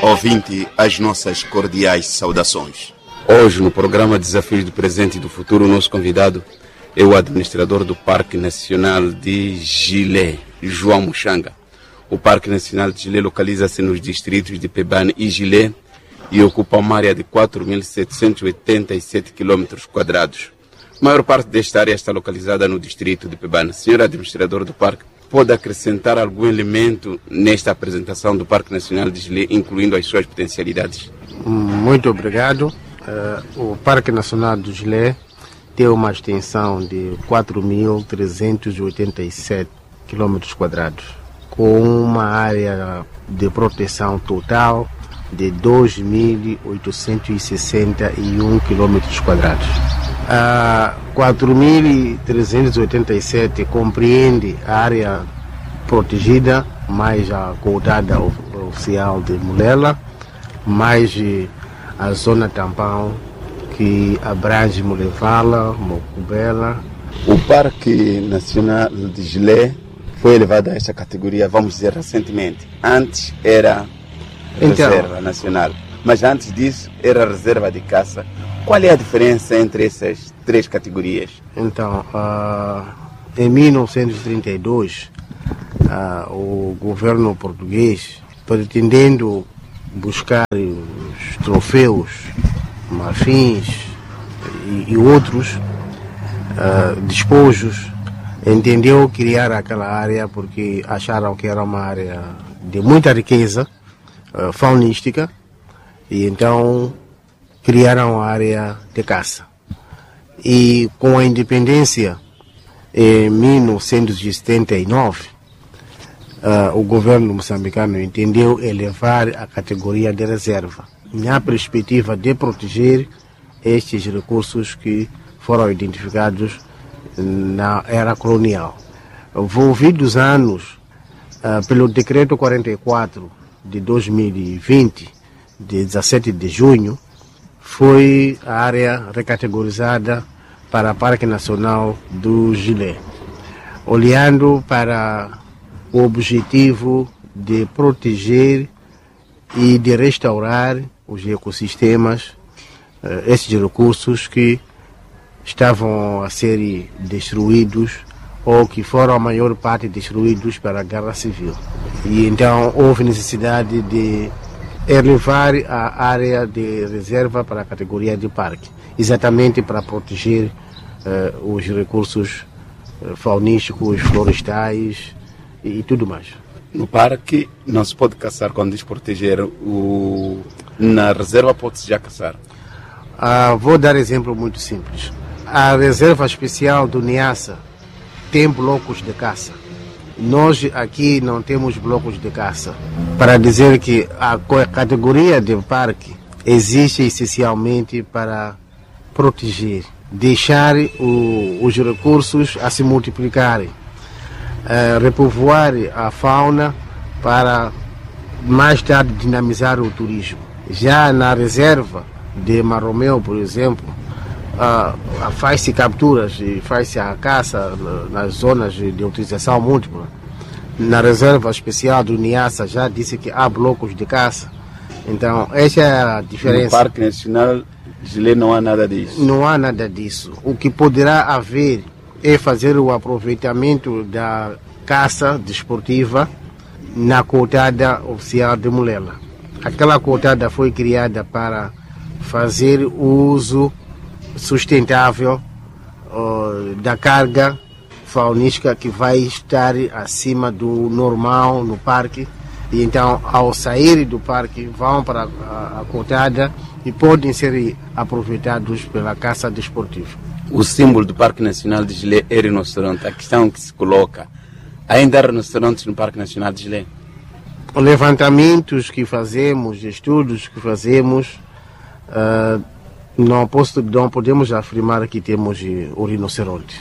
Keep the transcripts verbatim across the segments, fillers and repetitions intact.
Ouvinte, as nossas cordiais saudações. Hoje, no programa Desafios do Presente e do Futuro, o nosso convidado é o administrador do Parque Nacional de Gilé, João Muxanga. O Parque Nacional de Gilé localiza-se nos distritos de Pebane e Gilé e ocupa uma área de quatro mil setecentos e oitenta e sete quilômetros quadrados. A maior parte desta área está localizada no distrito de Pebane. Senhor administrador do parque, pode acrescentar algum elemento nesta apresentação do Parque Nacional de Gilé, incluindo as suas potencialidades? Muito obrigado. Uh, o Parque Nacional de Gilé tem uma extensão de quatro mil trezentos e oitenta e sete quilômetros quadrados, com uma área de proteção total de dois mil oitocentos e sessenta e um quilômetros quadrados. A quatro mil trezentos e oitenta e sete compreende a área protegida, mais a cotada oficial de Mulela, mais a zona tampão que abrange Mulevala, Mocubela. O Parque Nacional de Gilé foi elevado a esta categoria, vamos dizer, recentemente. Antes era reserva então, nacional, mas antes disso era reserva de caça. Qual é a diferença entre essas três categorias? Então, uh, em mil novecentos e trinta e dois, uh, o governo português, pretendendo buscar os troféus, marfins e, e outros uh, despojos, entendeu criar aquela área porque acharam que era uma área de muita riqueza uh, faunística, e então criaram a área de caça. E com a independência, em mil novecentos e setenta e nove, uh, o governo moçambicano entendeu elevar a categoria de reserva, na perspectiva de proteger estes recursos que foram identificados na era colonial. Envolvidos anos uh, pelo Decreto quarenta e quatro de dois mil e vinte, de dezessete de junho, foi a área recategorizada para o Parque Nacional do Gilé, olhando para o objetivo de proteger e de restaurar os ecossistemas, esses recursos que estavam a ser destruídos ou que foram a maior parte destruídos pela Guerra Civil. E então houve necessidade de elevar a área de reserva para a categoria de parque, exatamente para proteger uh, os recursos uh, faunísticos, florestais e, e tudo mais. No parque não se pode caçar quando diz proteger, o... na reserva pode-se já caçar? Uh, vou dar exemplo muito simples. A reserva especial do Niassa tem blocos de caça. Nós aqui não temos blocos de caça, para dizer que a categoria de parque existe essencialmente para proteger, deixar o, os recursos a se multiplicarem, uh, repovoar a fauna para mais tarde dinamizar o turismo. Já na reserva de Marromeu, por exemplo, Uh, faz-se capturas e faz-se a caça nas zonas de utilização múltipla. Na reserva especial do Niassa já disse que há blocos de caça. Então, essa é a diferença. No Parque Nacional de Gilé não há nada disso? Não há nada disso. O que poderá haver é fazer o aproveitamento da caça desportiva na cotada oficial de Mulela. Aquela cotada foi criada para fazer uso sustentável uh, da carga faunística que vai estar acima do normal no parque, e então ao sair do parque vão para a, a cotada e podem ser aproveitados pela caça desportiva. O símbolo do Parque Nacional de Gilé é rinoceronte. A questão que se coloca, ainda há rinocerontes no Parque Nacional de Gilé? Levantamentos que fazemos, estudos que fazemos, uh, Não, posso, não podemos afirmar que temos o rinoceronte.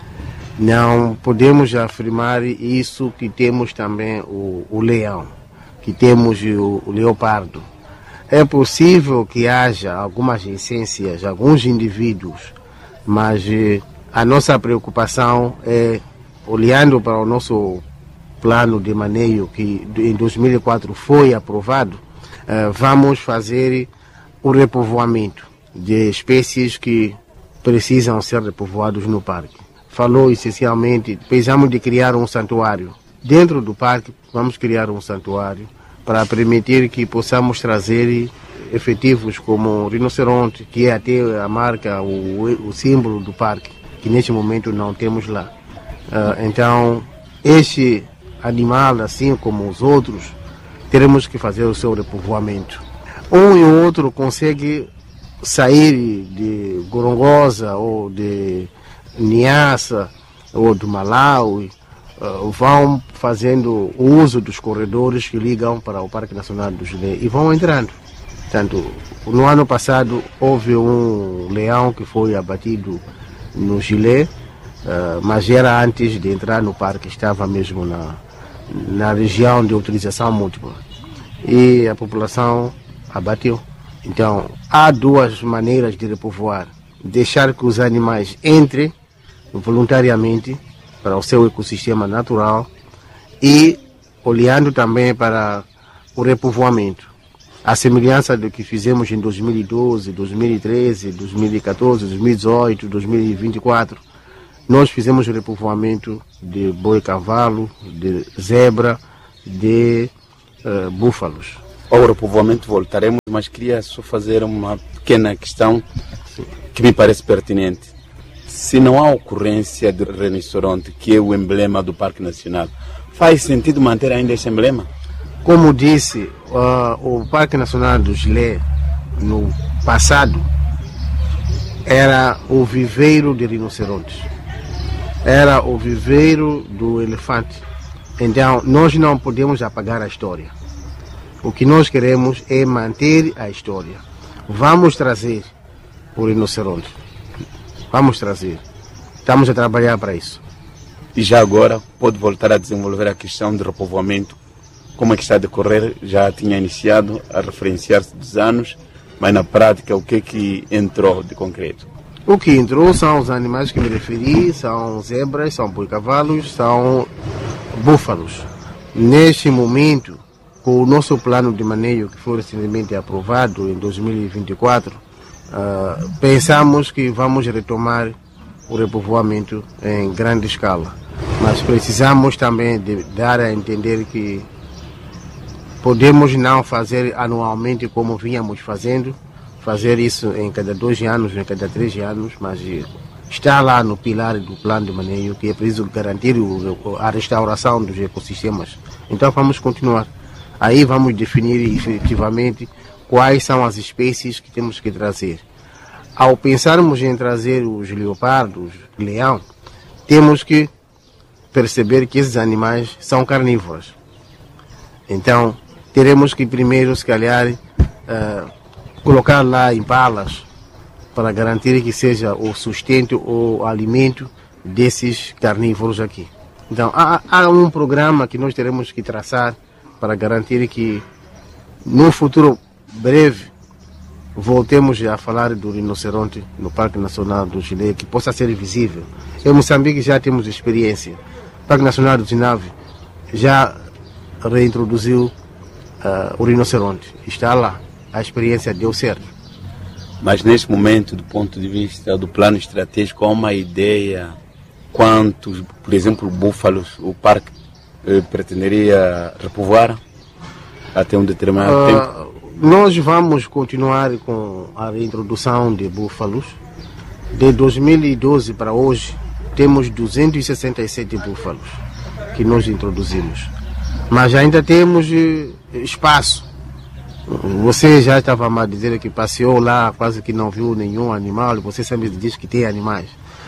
Não podemos afirmar isso que temos também o, o leão, que temos o, o leopardo. É possível que haja algumas essências, alguns indivíduos, mas a nossa preocupação é, olhando para o nosso plano de manejo que em dois mil e quatro foi aprovado, uh, vamos fazer o repovoamento de espécies que precisam ser repovoados no parque. Falou essencialmente, precisamos de criar um santuário. Dentro do parque, vamos criar um santuário para permitir que possamos trazer efetivos como o rinoceronte, que é até a marca, o, o símbolo do parque, que neste momento não temos lá. Uh, então, este animal, assim como os outros, teremos que fazer o seu repovoamento. Um e outro consegue sair de Gorongosa ou de Niassa ou do Malawi, uh, vão fazendo uso dos corredores que ligam para o Parque Nacional do Gilé e vão entrando. Portanto, no ano passado houve um leão que foi abatido no Gilé, uh, mas era antes de entrar no parque, estava mesmo na, na região de utilização múltipla. E a população abateu. Então, há duas maneiras de repovoar. Deixar que os animais entrem voluntariamente para o seu ecossistema natural e olhando também para o repovoamento. A semelhança do que fizemos em dois mil e doze, dois mil e treze, dois mil e quatorze, dois mil e dezoito, dois mil e vinte e quatro, nós fizemos o repovoamento de boi-cavalo, de zebra, de uh, búfalos. Ao repovoamento voltaremos, mas queria só fazer uma pequena questão que me parece pertinente. Se não há ocorrência de rinoceronte, que é o emblema do Parque Nacional, faz sentido manter ainda esse emblema? Como disse, uh, o Parque Nacional do Gilé, no passado, era o viveiro de rinocerontes. Era o viveiro do elefante. Então, nós não podemos apagar a história. O que nós queremos é manter a história. Vamos trazer o rinoceronte. Vamos trazer. Estamos a trabalhar para isso. E já agora pode voltar a desenvolver a questão de repovoamento. Como é que está a decorrer? Já tinha iniciado a referenciar-se dos anos, mas na prática o que é que entrou de concreto? O que entrou são os animais que me referi, são zebras, são boi-cavalos, são búfalos. Neste momento, com o nosso plano de manejo que foi recentemente aprovado em dois mil e vinte e quatro, uh, pensamos que vamos retomar o repovoamento em grande escala. Mas precisamos também de dar a entender que podemos não fazer anualmente como vínhamos fazendo, fazer isso em cada dois anos, em cada três anos, mas está lá no pilar do plano de manejo que é preciso garantir o, a restauração dos ecossistemas. Então vamos continuar. Aí vamos definir efetivamente quais são as espécies que temos que trazer. Ao pensarmos em trazer os leopardos, leão, temos que perceber que esses animais são carnívoros. Então, teremos que primeiro, se calhar, uh, colocar lá impalas para garantir que seja o sustento ou o alimento desses carnívoros aqui. Então, há, há um programa que nós teremos que traçar para garantir que, no futuro breve, voltemos a falar do rinoceronte no Parque Nacional do Gilé, que possa ser visível. Em Moçambique já temos experiência. O Parque Nacional do Zinave já reintroduziu uh, o rinoceronte. Está lá. A experiência deu certo. Mas neste momento, do ponto de vista do plano estratégico, há uma ideia quantos, por exemplo, búfalos o parque eh, pretenderia repovoar até um determinado uh, tempo? Nós vamos continuar com a reintrodução de búfalos. De dois mil e doze para hoje, temos duzentos e sessenta e sete búfalos que nós introduzimos. Mas ainda temos espaço. Você já estava a dizer que passeou lá, quase que não viu nenhum animal, e você sempre diz que tem animais.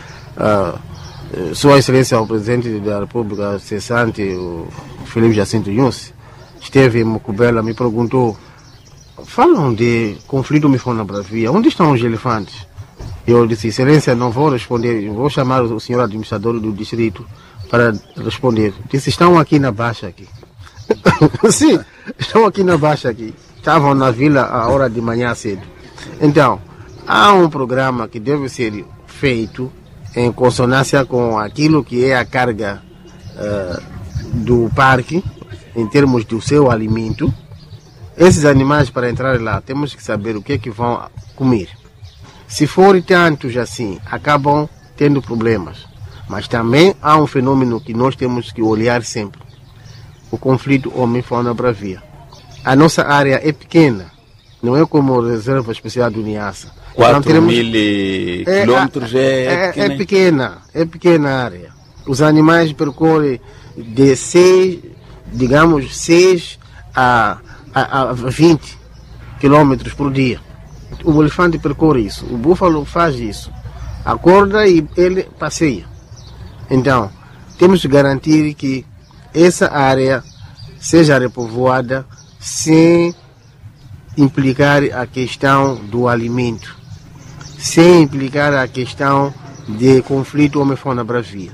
Uh, Sua Excelência, o Presidente da República cessante, o Felipe Jacinto Inhosse, esteve em Mocubela, me perguntou: falam de conflito Mifona-Bravia, onde estão os elefantes? Eu disse: Excelência, não vou responder, vou chamar o senhor administrador do distrito para responder. Disse: estão aqui na Baixa aqui. Sim, estão aqui na Baixa aqui. Estavam na vila a hora de manhã cedo. Então, há um programa que deve ser feito em consonância com aquilo que é a carga uh, do parque, em termos do seu alimento, esses animais, para entrar lá, temos que saber o que é que vão comer. Se for tantos assim, acabam tendo problemas. Mas também há um fenômeno que nós temos que olhar sempre. O conflito homem-fauna-bravia. A nossa área é pequena. Não é como a reserva especial do Niassa. quatro mil quilômetros é, é, pequena. é pequena. É pequena a área. Os animais percorrem de seis, digamos, seis a, a, a vinte quilômetros por dia. O elefante percorre isso. O búfalo faz isso. Acorda e ele passeia. Então, temos que garantir que essa área seja repovoada sem implicar a questão do alimento, sem implicar a questão de conflito homem-fauna-bravia.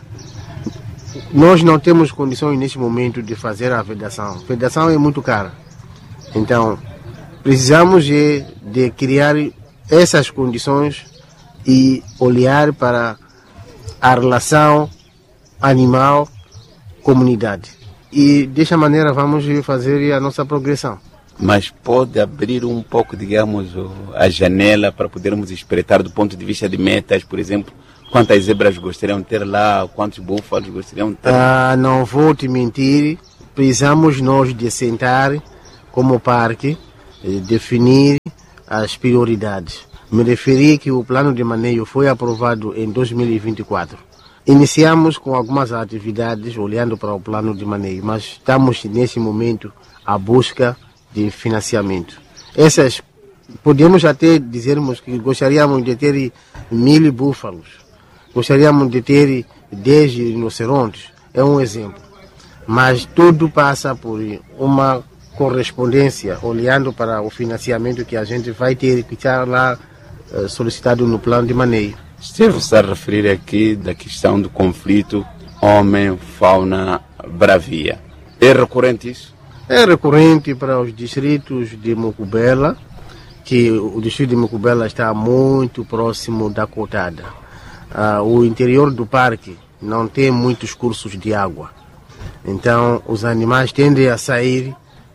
Nós não temos condições neste momento de fazer a vedação. A vedação é muito cara. Então, precisamos de, de criar essas condições e olhar para a relação animal-comunidade. E dessa maneira vamos fazer a nossa progressão. Mas pode abrir um pouco, digamos, a janela para podermos espreitar do ponto de vista de metas, por exemplo, quantas zebras gostariam de ter lá, quantos búfalos gostariam de ter lá? Ah, não vou te mentir, precisamos nós de sentar como parque, definir as prioridades. Me referi que o plano de manejo foi aprovado em dois mil e vinte e quatro. Iniciamos com algumas atividades olhando para o plano de manejo, mas estamos nesse momento à busca de financiamento. Essas, podemos até dizermos que gostaríamos de ter mil búfalos, gostaríamos de ter dez rinocerontes, é um exemplo. Mas tudo passa por uma correspondência, olhando para o financiamento que a gente vai ter que estar lá eh, solicitado no plano de manejo. Esteve-se a referir aqui da questão do conflito homem-fauna-bravia. É recorrente isso? É recorrente para os distritos de Mocubela, que o distrito de Mocubela está muito próximo da cotada. Ah, o interior do parque não tem muitos cursos de água. Então, os animais tendem a sair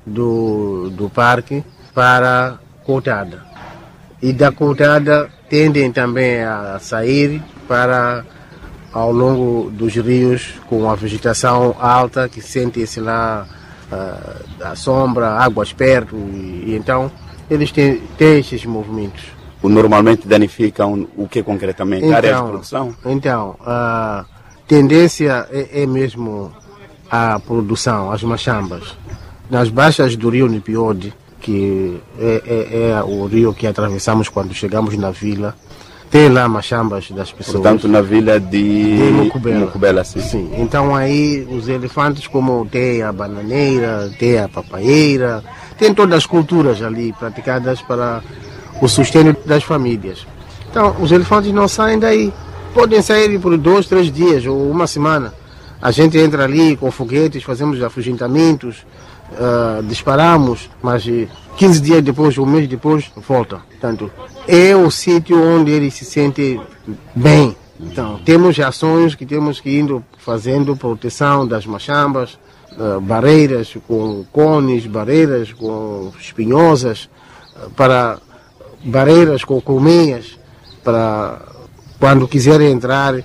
do, do parque para a cotada. E da cotada tendem também a sair para ao longo dos rios com a vegetação alta que sente-se lá uh, a sombra, águas perto e, e então eles têm, têm esses movimentos. Normalmente danificam o que concretamente? Então, áreas de produção? Então, a tendência é, é mesmo a produção, as machambas. Nas baixas do rio Nipiode, que é, é, é o rio que atravessamos quando chegamos na vila, tem lá machambas das pessoas. Portanto, na vila de, de Mocubela. Mocubela, sim. Sim. Então aí os elefantes, como tem a bananeira, tem a papaieira, tem todas as culturas ali praticadas para o sustento das famílias. Então, os elefantes não saem daí. Podem sair por dois, três dias ou uma semana. A gente entra ali com foguetes, fazemos afugentamentos, uh, disparamos, mas quinze dias depois, um mês depois, volta. Portanto, é o sítio onde eles se sentem bem. Então, temos ações que temos que ir fazendo, proteção das machambas, uh, barreiras com cones, barreiras com espinhosas, uh, para barreiras com colmeias, para quando quiserem entrar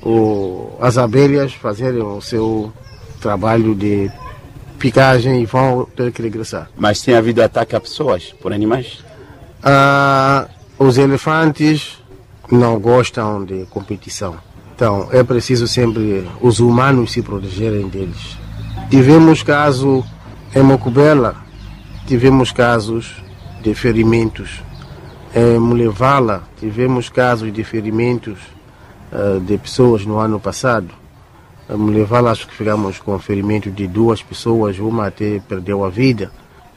o, as abelhas fazerem o seu trabalho de picagem e vão ter que regressar. Mas tem havido ataque a pessoas por animais? Ah, os elefantes não gostam de competição. Então é preciso sempre os humanos se protegerem deles. Tivemos casos em Mocubela, tivemos casos de ferimentos. Em Mulevala tivemos casos de ferimentos uh, de pessoas no ano passado. Em Mulevala acho que ficamos com ferimento de duas pessoas, uma até perdeu a vida.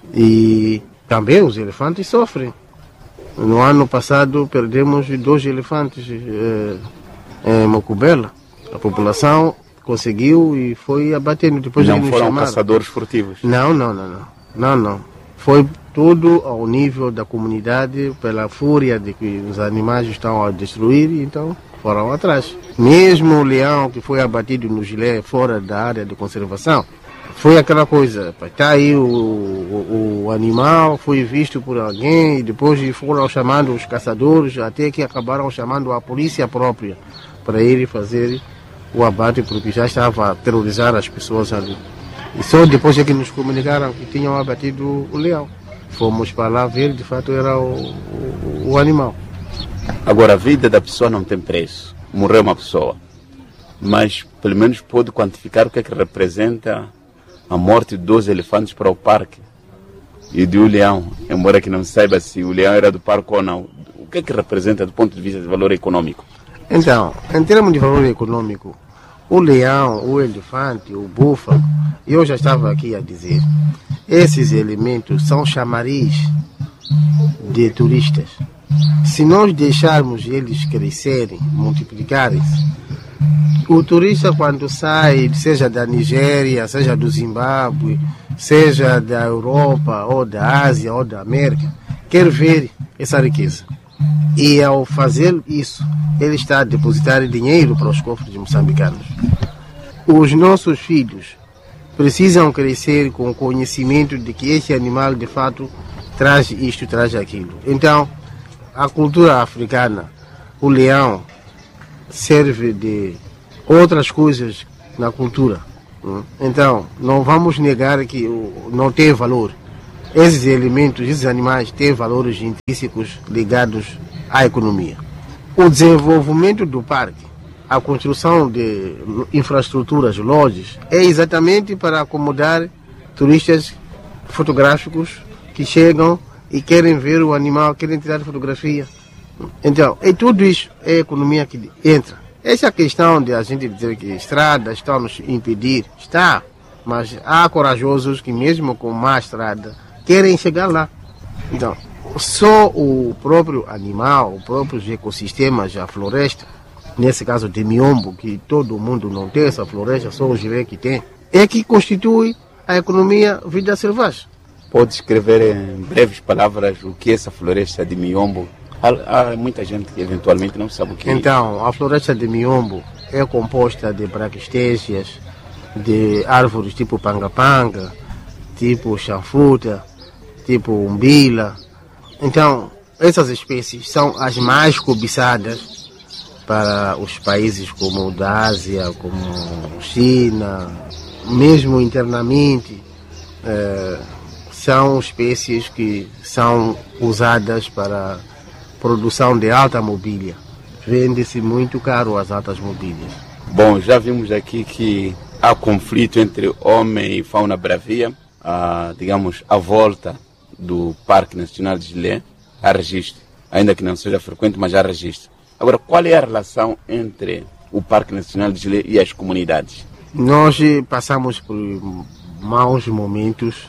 E também os elefantes sofrem. No ano passado perdemos dois elefantes uh, em Mocubela. A população conseguiu e foi abatendo. Depois não foram chamaram. Caçadores furtivos? Não, não, não, não. Não, não. Foi tudo ao nível da comunidade, pela fúria de que os animais estão a destruir, então foram atrás. Mesmo o leão que foi abatido no Gilé, fora da área de conservação, foi aquela coisa, está aí o, o, o animal, foi visto por alguém, e depois foram chamando os caçadores, até que acabaram chamando a polícia própria para ele fazer o abate, porque já estava a aterrorizar as pessoas ali. E só depois é que nos comunicaram que tinham abatido o leão. Fomos para lá ver, de fato era o, o, o animal. Agora, a vida da pessoa não tem preço. Morreu uma pessoa. Mas, pelo menos, pode quantificar o que é que representa a morte de dois elefantes para o parque e de um leão. Embora que não saiba se o leão era do parque ou não. O que é que representa do ponto de vista de valor econômico? Então, em termos de valor econômico, o leão, o elefante, o búfalo, eu já estava aqui a dizer, esses elementos são chamariz de turistas. Se nós deixarmos eles crescerem, multiplicarem-se, o turista quando sai, seja da Nigéria, seja do Zimbábue, seja da Europa, ou da Ásia, ou da América, quer ver essa riqueza. E ao fazer isso, ele está a depositar dinheiro para os cofres moçambicanos. Os nossos filhos precisam crescer com o conhecimento de que esse animal de fato traz isto, traz aquilo. Então, a cultura africana, o leão serve de outras coisas na cultura. Então, não vamos negar que não tem valor. Esses elementos, esses animais têm valores intrínsecos ligados à economia. O desenvolvimento do parque, a construção de infraestruturas, lojas, é exatamente para acomodar turistas fotográficos que chegam e querem ver o animal, querem tirar fotografia. Então, é tudo isso, é a economia que entra. Essa questão de a gente dizer que estradas estão nos impedir, está, mas há corajosos que mesmo com má estrada querem chegar lá. Então, só o próprio animal, os próprios ecossistemas, a floresta, nesse caso de Miombo, que todo mundo não tem essa floresta, só o Jiré que tem, é que constitui a economia vida selvagem. Pode escrever em breves palavras o que é essa floresta de Miombo? Há, há muita gente que eventualmente não sabe o que é. Então, a floresta de Miombo é composta de braquistésias, de árvores tipo panga-panga, tipo chanfuta, tipo umbila. Então, essas espécies são as mais cobiçadas para os países como o da Ásia, como China, mesmo internamente. É, são espécies que são usadas para produção de alta mobília. Vende-se muito caro as altas mobílias. Bom, já vimos aqui que há conflito entre homem e fauna bravia, a, digamos, à volta do Parque Nacional de Gilé, há registro, ainda que não seja frequente, mas há registro. Agora, qual é a relação entre o Parque Nacional de Gilé e as comunidades? Nós passamos por maus momentos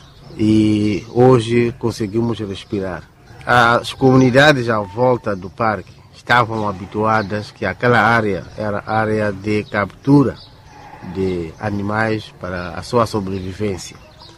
e hoje conseguimos respirar. As comunidades à volta do parque estavam habituadas que aquela área era área de captura de animais para a sua sobrevivência,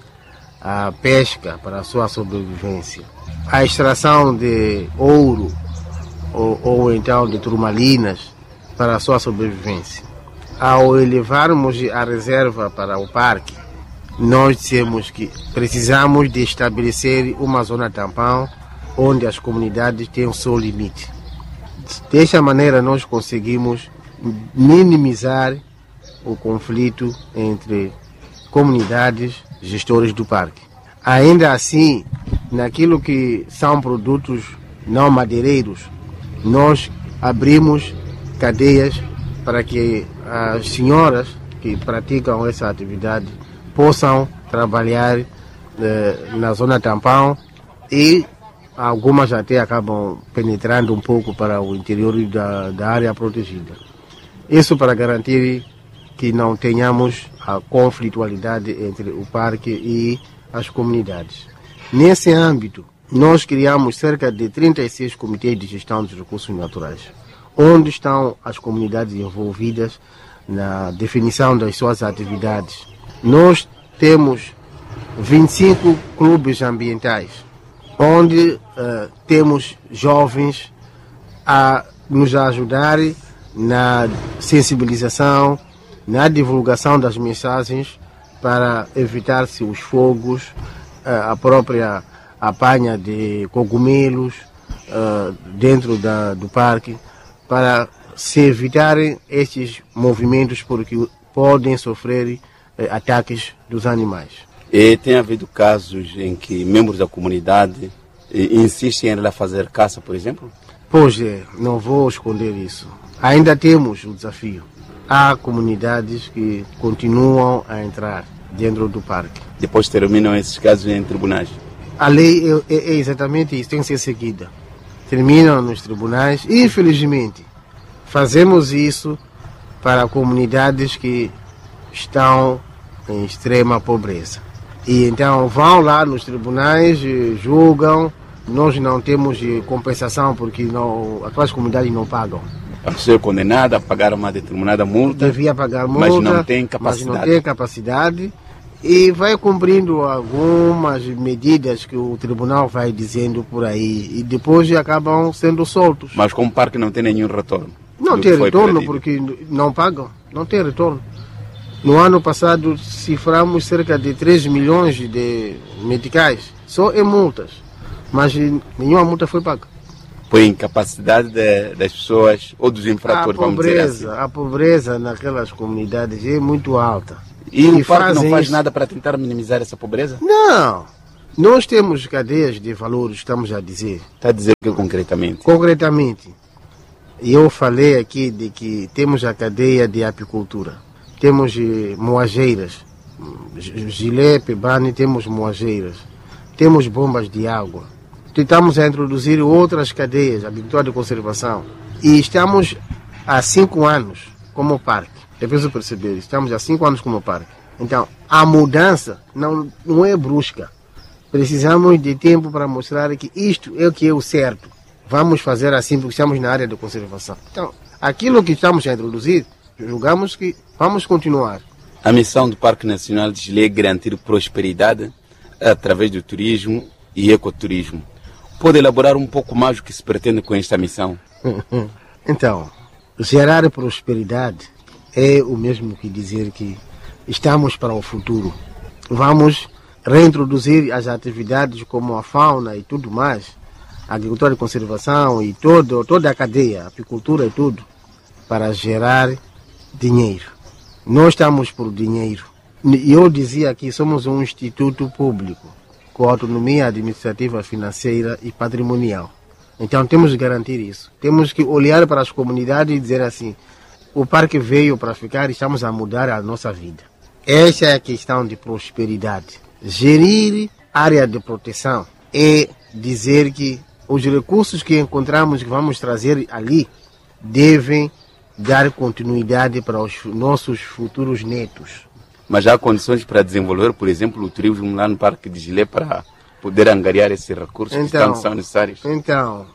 a pesca para a sua sobrevivência, a extração de ouro ou, ou então de turmalinas para a sua sobrevivência. Ao elevarmos a reserva para o parque, nós dissemos que precisamos de estabelecer uma zona tampão onde as comunidades têm o seu limite. Desta maneira nós conseguimos minimizar o conflito entre comunidades e gestores do parque. Ainda assim, naquilo que são produtos não madeireiros, nós abrimos cadeias para que as senhoras que praticam essa atividade possam trabalhar eh, na zona tampão e algumas até acabam penetrando um pouco para o interior da, da área protegida. Isso para garantir que não tenhamos a conflitualidade entre o parque e as comunidades. Nesse âmbito, nós criamos cerca de trinta e seis comitês de gestão dos recursos naturais, onde estão as comunidades envolvidas na definição das suas atividades. Nós temos vinte e cinco clubes ambientais, onde uh, temos jovens a nos ajudar na sensibilização, na divulgação das mensagens para evitar-se os fogos, a própria apanha de cogumelos dentro da, do parque, para se evitarem estes movimentos, porque podem sofrer ataques dos animais. E tem havido casos em que membros da comunidade insistem em ir lá fazer caça, por exemplo? Pois é, não vou esconder isso. Ainda temos o desafio. Há comunidades que continuam a entrar dentro do parque. Depois terminam esses casos em tribunais? A lei é, é, é exatamente isso, tem que ser seguida. Terminam nos tribunais. Infelizmente, fazemos isso para comunidades que estão em extrema pobreza. E então vão lá nos tribunais, julgam. Nós não temos compensação porque não, aquelas comunidades não pagam. A pessoa é condenada a pagar uma determinada multa, devia pagar multa, mas não tem capacidade. Mas não tem capacidade e vai cumprindo algumas medidas que o tribunal vai dizendo por aí e depois acabam sendo soltos. Mas como o parque não tem nenhum retorno? Não tem retorno porque não pagam, não tem retorno. No ano passado ciframos cerca de três milhões de meticais, só em multas, mas nenhuma multa foi paga. Por incapacidade de, das pessoas ou dos infratores, a pobreza, vamos dizer assim. A pobreza naquelas comunidades é muito alta. E, e o parque não faz isso. nada para tentar minimizar essa pobreza? Não. Nós temos cadeias de valores, estamos a dizer. Está a dizer o que concretamente? Concretamente. Eu falei aqui de que temos a cadeia de apicultura. Temos eh, moageiras. Gilé, Pebane, temos moageiras. Temos bombas de água. Tentamos a introduzir outras cadeias, agricultura de conservação. E estamos há cinco anos como parque. É preciso perceber, estamos há cinco anos como parque. Então, a mudança não, não é brusca. Precisamos de tempo para mostrar que isto é o que é o certo. Vamos fazer assim porque estamos na área de conservação. Então, aquilo que estamos a introduzir, julgamos que vamos continuar. A missão do Parque Nacional de Gilé é garantir prosperidade através do turismo e ecoturismo. Pode elaborar um pouco mais o que se pretende com esta missão? Então, gerar prosperidade é o mesmo que dizer que estamos para o futuro. Vamos reintroduzir as atividades como a fauna e tudo mais, a agricultura de conservação e todo, toda a cadeia, a apicultura e tudo, para gerar dinheiro. Nós estamos por dinheiro. E eu dizia que somos um instituto público, com autonomia administrativa, financeira e patrimonial. Então temos que garantir isso. Temos que olhar para as comunidades e dizer assim, o parque veio para ficar e estamos a mudar a nossa vida. Essa é a questão de prosperidade. Gerir área de proteção é dizer que os recursos que encontramos, que vamos trazer ali, devem dar continuidade para os nossos futuros netos. Mas há condições para desenvolver, por exemplo, o turismo lá no Parque de Gilé para poder angariar esses recursos então, que são necessários? Então,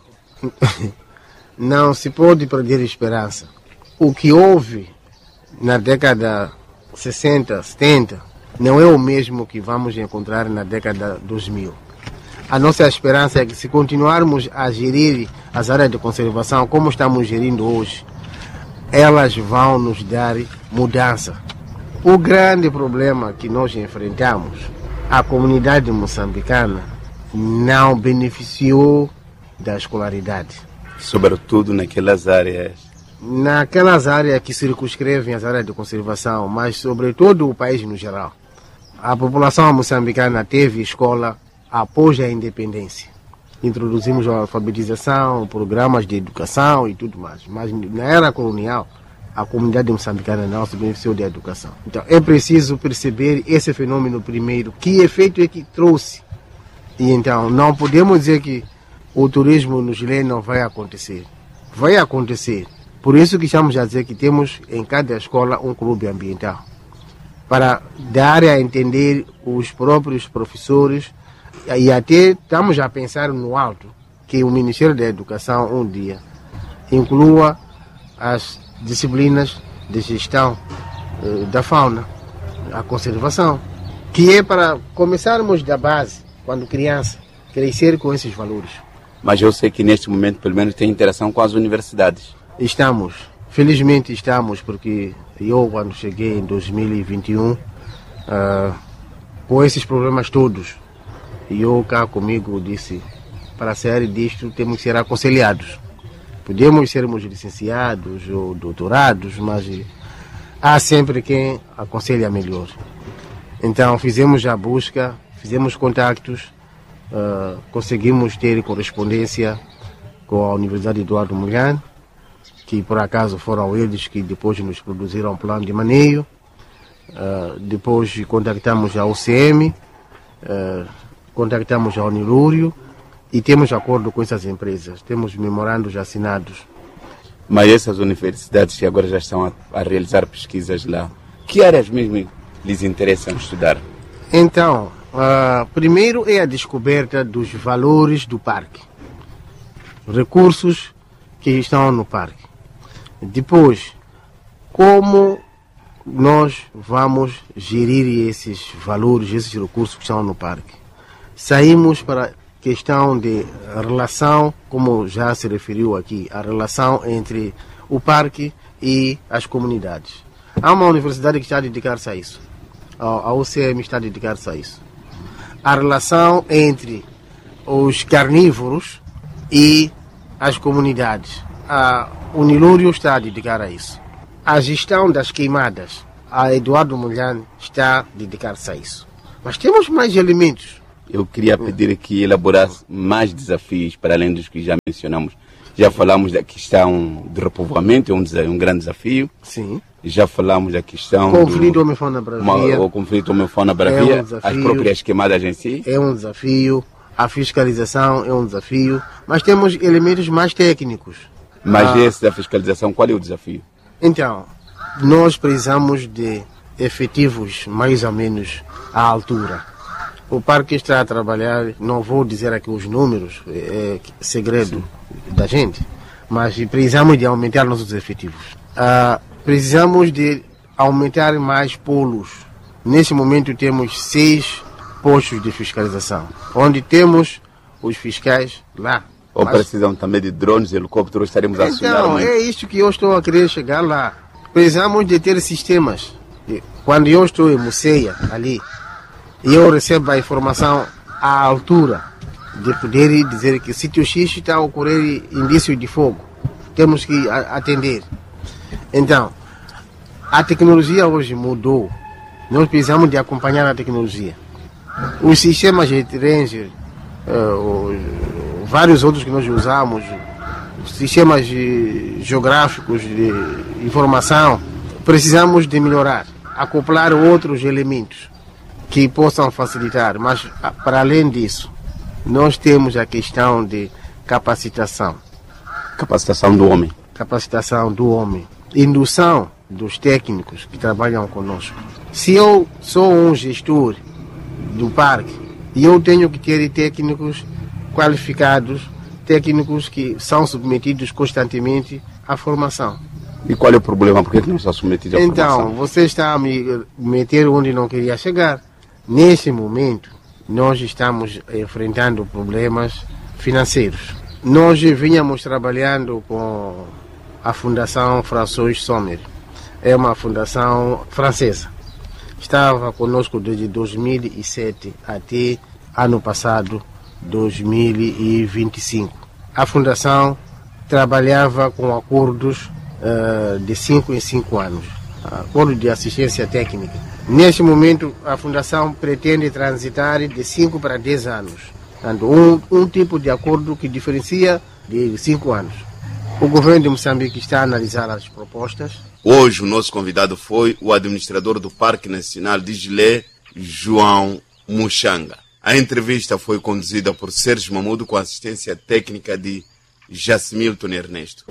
não se pode perder esperança. O que houve na década sessenta, setenta, não é o mesmo que vamos encontrar na década dois mil. A nossa esperança é que se continuarmos a gerir as áreas de conservação como estamos gerindo hoje, elas vão nos dar mudança. O grande problema que nós enfrentamos, a comunidade moçambicana não beneficiou da escolaridade. Sobretudo naquelas áreas. Naquelas áreas que circunscrevem as áreas de conservação, mas sobretudo o país no geral. A população moçambicana teve escola após a independência. Introduzimos a alfabetização, programas de educação e tudo mais. Mas na era colonial, a comunidade moçambicana não se beneficiou da educação. Então é preciso perceber esse fenômeno primeiro, que efeito é que trouxe. E então não podemos dizer que o turismo no Chile não vai acontecer. Vai acontecer. Por isso que estamos a dizer que temos em cada escola um clube ambiental. Para dar a entender os próprios professores e até estamos a pensar no alto que o Ministério da Educação um dia inclua as disciplinas de gestão eh, da fauna, a conservação, que é para começarmos da base, quando criança, crescer com esses valores. Mas eu sei que neste momento, pelo menos, tem interação com as universidades. Estamos, felizmente estamos, porque eu, quando cheguei em dois mil e vinte e um, Uh, com esses problemas todos, eu cá comigo disse, para sair disto temos que ser aconselhados. Podemos sermos licenciados ou doutorados, mas há sempre quem aconselha melhor. Então fizemos a busca, fizemos contactos, uh, conseguimos ter correspondência com a Universidade Eduardo Mondlane, que por acaso foram eles que depois nos produziram um plano de maneio. Uh, depois contactamos a U C M, uh, contactamos a Unilúrio e temos acordo com essas empresas, temos memorandos assinados. Mas essas universidades que agora já estão a, a realizar pesquisas lá, que áreas mesmo lhes interessam estudar? Então, uh, primeiro é a descoberta dos valores do parque, recursos que estão no parque. Depois, como nós vamos gerir esses valores, esses recursos que estão no parque. Saímos para a questão de relação, como já se referiu aqui, a relação entre o parque e as comunidades. Há uma universidade que está a dedicar-se a isso. A U C M está a dedicar-se a isso. A relação entre os carnívoros e as comunidades. A Unilúrio está a dedicar a isso. A gestão das queimadas, a Eduardo Mondlane está a dedicar-se a isso. Mas temos mais elementos. Eu queria pedir que elaborasse mais desafios para além dos que já mencionamos. Já falamos da questão do repovoamento, é um, um grande desafio. Sim. Já falamos da questão conflito do homem-fauna-bravia. O conflito homem-fauna-bravia, é um as próprias queimadas em si. É um desafio. A fiscalização é um desafio. Mas temos elementos mais técnicos. Mas ah, esse da fiscalização, qual é o desafio? Então, nós precisamos de efetivos mais ou menos à altura. O parque está a trabalhar, não vou dizer aqui os números, é segredo Sim. da gente, mas precisamos de aumentar nossos efetivos. Ah, precisamos de aumentar mais polos. Nesse momento temos seis postos de fiscalização, onde temos os fiscais lá. Ou mas... precisam também de drones, helicópteros, estaremos a acionar. Então, é isto que eu estou a querer chegar lá. Precisamos de ter sistemas. Quando eu estou em Muceia, ali, e eu recebo a informação à altura de poder dizer que sítio X está a ocorrer indício de fogo. Temos que atender. Então, a tecnologia hoje mudou. Nós precisamos de acompanhar a tecnologia. Os sistemas de Ranger, uh, vários outros que nós usamos, sistemas de, geográficos de informação, precisamos de melhorar, acoplar outros elementos que possam facilitar, mas para além disso, nós temos a questão de capacitação. Capacitação do homem. Capacitação do homem. Indução dos técnicos que trabalham conosco. Se eu sou um gestor do parque e eu tenho que ter técnicos qualificados, técnicos que são submetidos constantemente à formação. E qual é o problema? Por que não está submetido à então, formação? Então, você está a me meter onde não queria chegar. Nesse momento, nós estamos enfrentando problemas financeiros. Nós vínhamos trabalhando com a Fundação François Sommer. É uma fundação francesa. Estava conosco desde dois mil e sete até ano passado, dois mil e vinte e cinco. A fundação trabalhava com acordos uh, de cinco em cinco anos. Acordo de assistência técnica. Neste momento, a fundação pretende transitar de cinco para dez anos. Um, um tipo de acordo que diferencia de cinco anos. O governo de Moçambique está a analisar as propostas. Hoje o nosso convidado foi o administrador do Parque Nacional de Gilé, João Muxanga. A entrevista foi conduzida por Sérgio Mamudo com assistência técnica de Jasmilton Ernesto.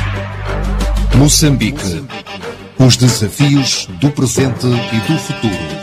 Moçambique. Os desafios do presente e do futuro.